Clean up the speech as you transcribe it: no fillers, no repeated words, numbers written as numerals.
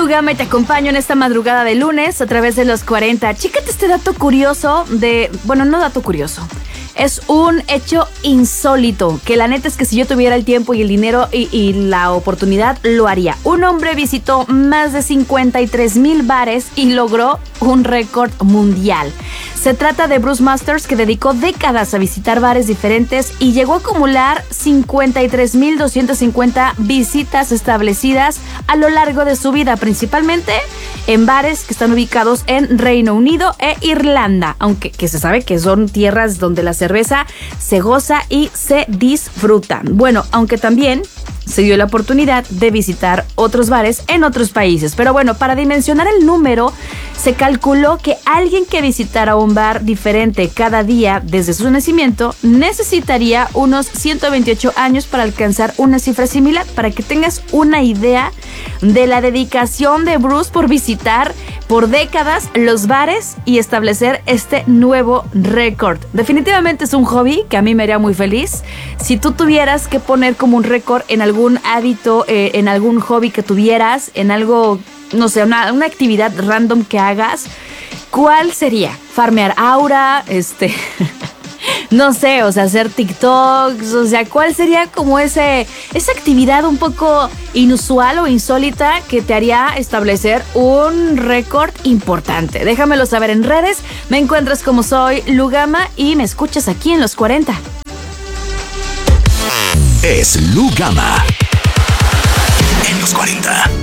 Lugama y te acompaño en esta madrugada de lunes a través de los 40. Chécate este dato curioso no dato curioso. Es un hecho insólito, que la neta es que si yo tuviera el tiempo y el dinero y la oportunidad, lo haría. Un hombre visitó más de 53,000 bares y logró un récord mundial. Se trata de Bruce Masters, que dedicó décadas a visitar bares diferentes y llegó a acumular 53,250 visitas establecidas a lo largo de su vida, principalmente en bares que están ubicados en Reino Unido e Irlanda, aunque que se sabe que son tierras donde la cerveza se goza y se disfruta. Bueno, aunque también se dio la oportunidad de visitar otros bares en otros países. Pero bueno, para dimensionar el número, se calculó que alguien que visitara un bar diferente cada día desde su nacimiento necesitaría unos 128 años para alcanzar una cifra similar, para que tengas una idea de la dedicación de Bruce por visitar por décadas los bares y establecer este nuevo récord. Definitivamente es un hobby que a mí me haría muy feliz. Si tú tuvieras que poner como un récord en algún hábito, en algún hobby que tuvieras, en algo, no sé, una actividad random que hagas, ¿cuál sería? ¿Farmear aura? No sé, o sea, hacer TikToks, o sea, ¿cuál sería como esa actividad un poco inusual o insólita que te haría establecer un récord importante? Déjamelo saber en redes, me encuentras como soy Lugama y me escuchas aquí en Los 40. Es Lugama en Los 40.